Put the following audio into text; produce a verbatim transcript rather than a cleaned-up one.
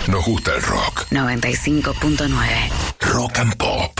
Nos gusta el rock. noventa y cinco punto nueve. Rock and Pop.